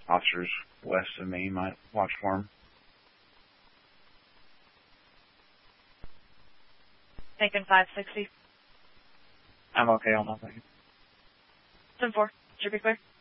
Officers west of me might watch for him. Thinking 560. I'm okay on that thing. 10-4. Should be clear.